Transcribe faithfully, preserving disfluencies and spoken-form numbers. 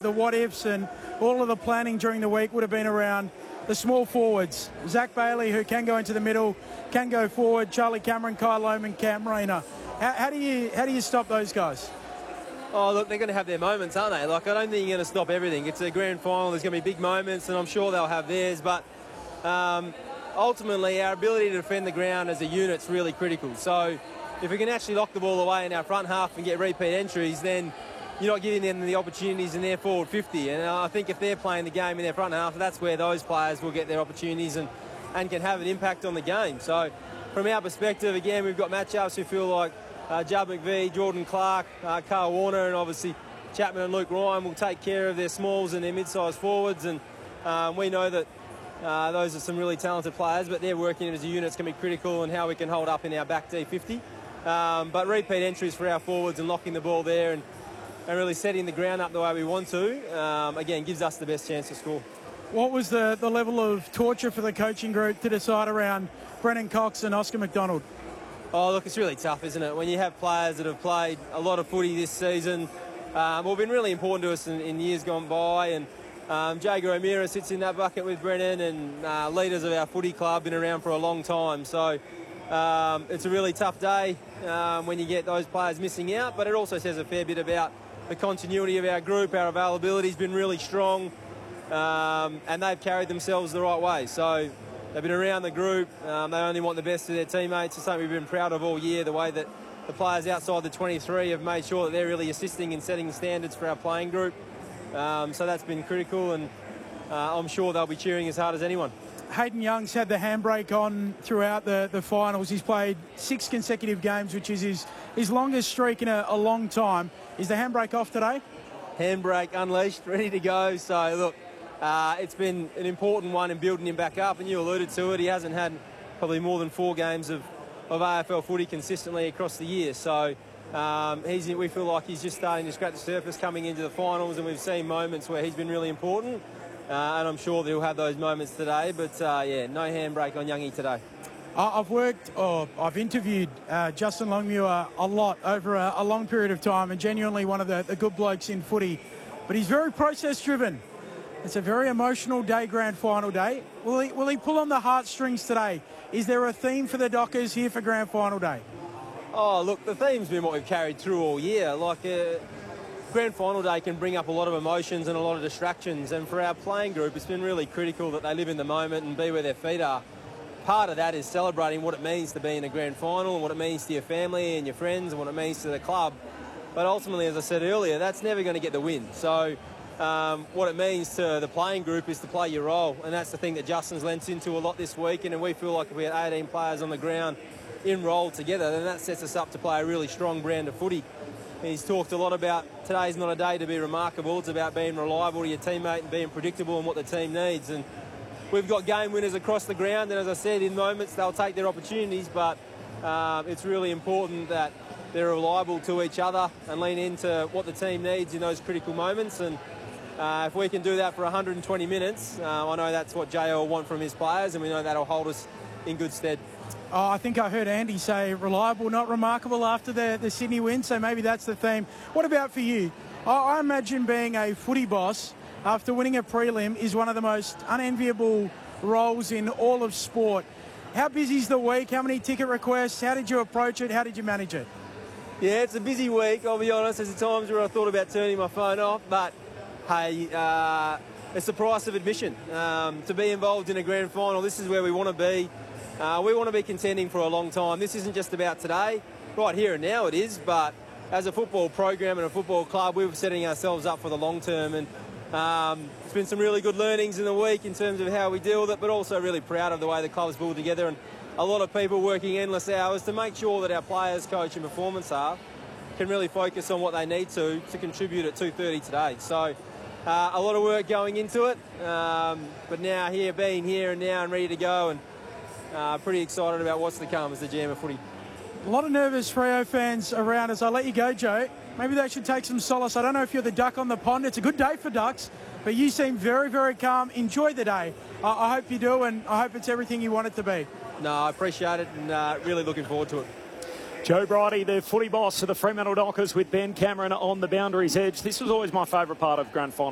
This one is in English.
the what-ifs and all of the planning during the week would have been around the small forwards. Zach Bailey, who can go into the middle, can go forward. Charlie Cameron, Kyle Lohmann, Cam Rayner. How, how do you how do you stop those guys? Oh, look, they're going to have their moments, aren't they? Like, I don't think you're going to stop everything. It's a grand final. There's going to be big moments, and I'm sure they'll have theirs. But um, ultimately, our ability to defend the ground as a unit's really critical. So if we can actually lock the ball away in our front half and get repeat entries, then you're not giving them the opportunities in their forward fifty. And I think if they're playing the game in their front half, that's where those players will get their opportunities and, and can have an impact on the game. So from our perspective, again, we've got matchups who feel like Uh, Judd McVie, Jordan Clark, uh, Carl Warner, and obviously Chapman and Luke Ryan will take care of their smalls and their mid-sized forwards. And um, we know that uh, those are some really talented players, but they're working as a unit. It's going to be critical in how we can hold up in our back D fifty. Um, but repeat entries for our forwards and locking the ball there and, and really setting the ground up the way we want to, um, again, gives us the best chance to score. What was the, the level of torture for the coaching group to decide around Brennan Cox and Oscar McDonald? Oh, look, it's really tough, isn't it? When you have players that have played a lot of footy this season, um, well, been really important to us in, in years gone by. And um, Jager O'Meara sits in that bucket with Brennan, and uh, leaders of our footy club been around for a long time. So um, it's a really tough day um, when you get those players missing out, but it also says a fair bit about the continuity of our group. Our availability has been really strong, um, and they've carried themselves the right way. So they've been around the group. Um, they only want the best of their teammates. It's something we've been proud of all year, the way that the players outside the twenty-three have made sure that they're really assisting in setting standards for our playing group. Um, so that's been critical, and uh, I'm sure they'll be cheering as hard as anyone. Hayden Young's had the handbrake on throughout the, the finals. He's played six consecutive games, which is his, his longest streak in a, a long time. Is the handbrake off today? Handbrake unleashed, ready to go. So, look, Uh, it's been an important one in building him back up, and you alluded to it. He hasn't had probably more than four games of, of A F L footy consistently across the year. So um, he's, we feel like he's just starting to scratch the surface coming into the finals, and we've seen moments where he's been really important, uh, and I'm sure that he'll have those moments today. But, uh, yeah, no handbrake on Youngie today. I've worked, or I've interviewed uh, Justin Longmuir a lot over a, a long period of time, and genuinely one of the, the good blokes in footy. But he's very process-driven. It's a very emotional day, grand final day. Will he, will he pull on the heartstrings today? Is there a theme for the Dockers here for grand final day? Oh, look, the theme's been what we've carried through all year. Like, uh, grand final day can bring up a lot of emotions and a lot of distractions. And for our playing group, it's been really critical that they live in the moment and be where their feet are. Part of that is celebrating what it means to be in a grand final and what it means to your family and your friends and what it means to the club. But ultimately, as I said earlier, that's never going to get the win. So Um, what it means to the playing group is to play your role, and that's the thing that Justin's lent into a lot this weekend, and we feel like if we had eighteen players on the ground in role together, then that sets us up to play a really strong brand of footy. He's talked a lot about today's not a day to be remarkable. It's about being reliable to your teammate and being predictable in what the team needs. And we've got game winners across the ground, and as I said, in moments they'll take their opportunities, but um, it's really important that they're reliable to each other and lean into what the team needs in those critical moments. And Uh, if we can do that for one hundred twenty minutes, uh, I know that's what J L will want from his players, and we know that'll hold us in good stead. Oh, I think I heard Andy say reliable, not remarkable after the, the Sydney win, so maybe that's the theme. What about for you? I, I imagine being a footy boss after winning a prelim is one of the most unenviable roles in all of sport. How busy is the week? How many ticket requests? How did you approach it? How did you manage it? Yeah, it's a busy week, I'll be honest. There's times where I thought about turning my phone off, but hey, uh, it's the price of admission. Um, to be involved in a grand final, this is where we want to be. Uh, we want to be contending for a long time. This isn't just about today. Right here and now it is, but as a football program and a football club, we're setting ourselves up for the long term. And um, it's been some really good learnings in the week in terms of how we deal with it, but also really proud of the way the club's pulled together, and a lot of people working endless hours to make sure that our players, coach and performance staff can really focus on what they need to to contribute at two thirty today. So Uh, a lot of work going into it, um, but now here, being here and now and ready to go, and uh, pretty excited about what's to come as the G M of footy. A lot of nervous Freo fans around us. I'll let you go, Joe. Maybe they should take some solace. I don't know if you're the duck on the pond. It's a good day for ducks, but you seem very, very calm. Enjoy the day. I, I hope you do, and I hope it's everything you want it to be. No, I appreciate it, and uh, really looking forward to it. Joe Bridie, the footy boss of the Fremantle Dockers, with Ben Cameron on the boundary's edge. This was always my favourite part of grand final.